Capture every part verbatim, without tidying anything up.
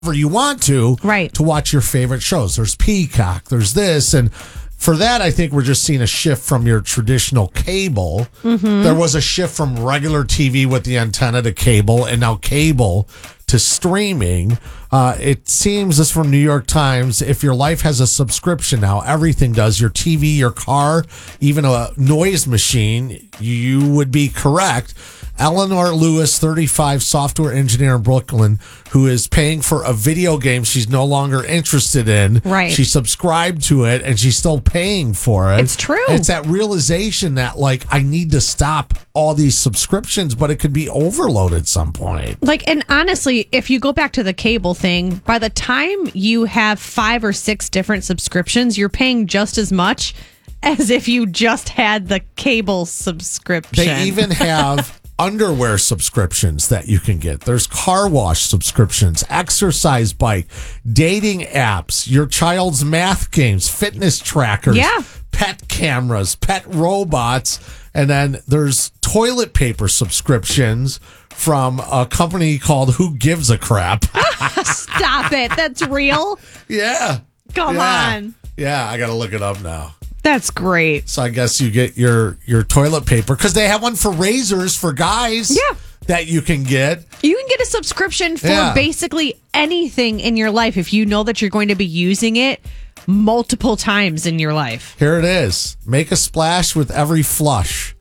you want to, right. to watch your favorite shows. There's Peacock, there's this, and for that, I think we're just seeing a shift from your traditional cable. Mm-hmm. There was a shift from regular T V with the antenna to cable, and now cable to streaming. Uh, it seems, this from New York Times, if your life has a subscription now, everything does, your T V, your car, even a noise machine, you would be correct. Eleanor Lewis, thirty-five, software engineer in Brooklyn, who is paying for a video game she's no longer interested in. Right. She subscribed to it, and she's still paying for it. It's true. It's that realization that, like, I need to stop all these subscriptions, but it could be overloaded at some point. Like, and honestly, if you go back to the cable thing, by the time you have five or six different subscriptions, you're paying just as much as if you just had the cable subscription. They even have underwear subscriptions that you can get. There's car wash subscriptions, exercise bike, dating apps, your child's math games, fitness trackers, yeah. pet cameras, pet robots, and then there's toilet paper subscriptions from a company called Who Gives a Crap. Stop it. That's real? Yeah. Come yeah. on. Yeah, I got to look it up now. That's great. So I guess you get your, your toilet paper, because they have one for razors for guys. Yeah. That you can get. You can get a subscription for yeah. basically anything in your life if you know that you're going to be using it multiple times in your life. Here it is. Make a splash with every flush.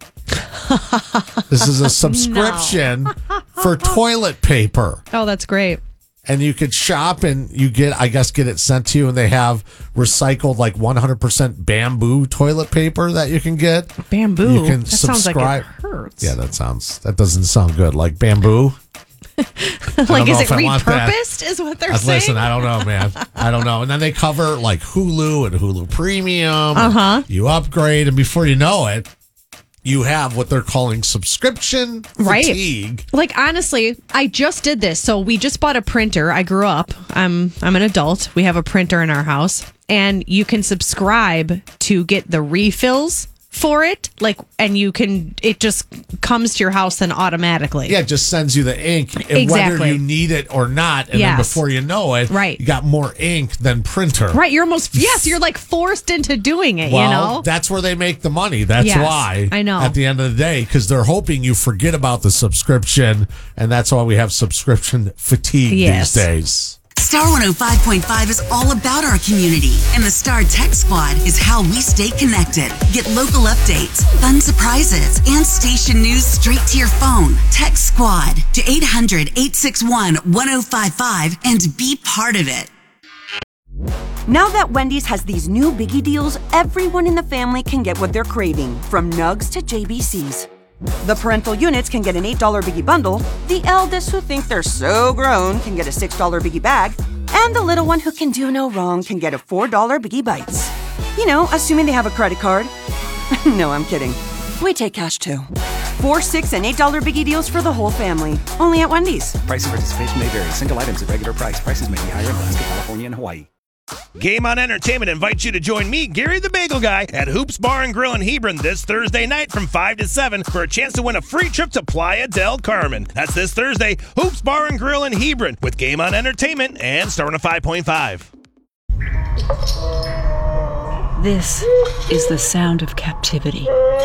This is a subscription for toilet paper. Oh, that's great. And you could shop and you get, I guess, get it sent to you. And they have recycled like one hundred percent bamboo toilet paper that you can get. Bamboo? You can that subscribe. Sounds like it hurts. Yeah, that sounds, that doesn't sound good. Like bamboo. Like, is it repurposed is what they're uh, saying? Listen, I don't know, man. I don't know. And then they cover like Hulu and Hulu Premium. Uh-huh. You upgrade, and before you know it, you have what they're calling subscription fatigue. Right. Like, honestly, I just did this. So we just bought a printer. I grew up. I'm I'm an adult. We have a printer in our house. And you can subscribe to get the refills for it. Like, and you can, it just comes to your house then automatically. Yeah, it just sends you the ink. And exactly. whether you need it or not. And yes. then before you know it, right. you got more ink than printer. Right. You're almost, yes, you're like forced into doing it, well, you know? That's where they make the money. That's yes, why. I know. At the end of the day, because they're hoping you forget about the subscription. And that's why we have subscription fatigue yes. these days. Star one oh five point five is all about our community, and the Star Tech Squad is how we stay connected. Get local updates, fun surprises, and station news straight to your phone. Tech Squad to eight hundred, eight six one, one oh five five and be part of it. Now that Wendy's has these new biggie deals, everyone in the family can get what they're craving, from nugs to J B Cs. The parental units can get an eight dollar biggie bundle, the eldest who think they're so grown can get a six dollar biggie bag, and the little one who can do no wrong can get a four dollar biggie bites. You know, assuming they have a credit card. No, I'm kidding. We take cash too. Four, six, and eight dollar biggie deals for the whole family. Only at Wendy's. Price and participation may vary. Single items at regular price. Prices may be higher in Alaska, California, and Hawaii. Game On Entertainment invites you to join me, Gary the Bagel Guy, at Hoops Bar and Grill in Hebron this Thursday night from five to seven for a chance to win a free trip to Playa del Carmen. That's this Thursday, Hoops Bar and Grill in Hebron with Game On Entertainment and Star one oh five point five. This is the sound of captivity.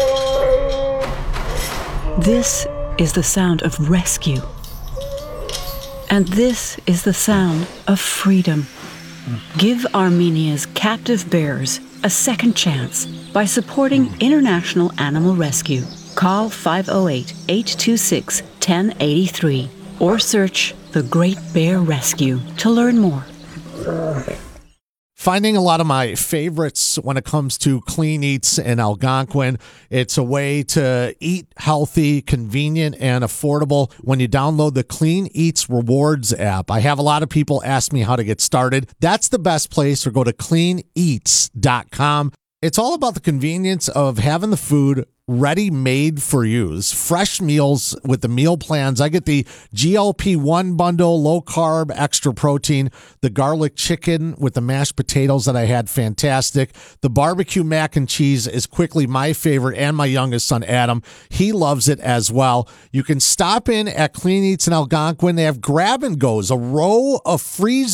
This is the sound of rescue. And this is the sound of freedom. Give Armenia's captive bears a second chance by supporting International Animal Rescue. Call five oh eight, eight two six, one oh eight three or search The Great Bear Rescue to learn more. Finding a lot of my favorites when it comes to Clean Eats in Algonquin. It's a way to eat healthy, convenient, and affordable when you download the Clean Eats Rewards app. I have a lot of people ask me how to get started. That's the best place, or go to clean eats dot com. It's all about the convenience of having the food ready made for use. Fresh meals with the meal plans. I get the G L P one bundle, low carb, extra protein, the garlic chicken with the mashed potatoes that I had, fantastic. The barbecue mac and cheese is quickly my favorite, and my youngest son, Adam, he loves it as well. You can stop in at Clean Eats in Algonquin. They have grab and goes, a row of freeze